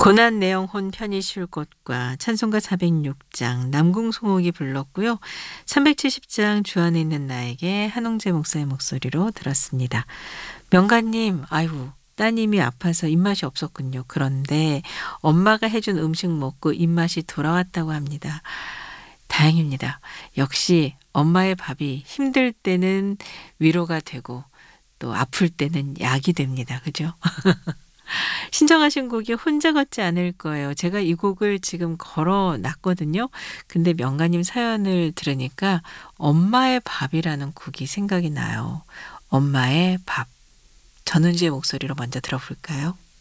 고난 내영 혼 편히 쉴 곳과 찬송가 406장 남궁송옥이 불렀고요. 370장 주 안에 있는 나에게 한홍재 목사의 목소리로 들었습니다. 명가님, 아이고 따님이 아파서 입맛이 없었군요. 그런데 엄마가 해준 음식 먹고 입맛이 돌아왔다고 합니다. 다행입니다. 역시 엄마의 밥이 힘들 때는 위로가 되고 또 아플 때는 약이 됩니다. 그죠? 신청하신 곡이 혼자 걷지 않을 거예요. 제가 이 곡을 지금 걸어 놨거든요. 근데 명가님 사연을 들으니까 엄마의 밥이라는 곡이 생각이 나요. 엄마의 밥. 전은지의 목소리로 먼저 들어볼까요?